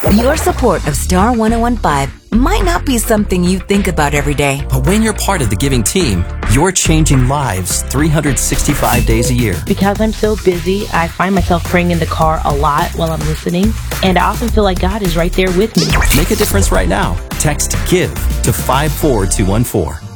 Your support of Star 1015 might not be something you think about every day. But when you're part of the giving team, you're changing lives 365 days a year. Because I'm so busy, I find myself praying in the car a lot while I'm listening, and I often feel like God is right there with me. Make a difference right now. Text GIVE to 54214.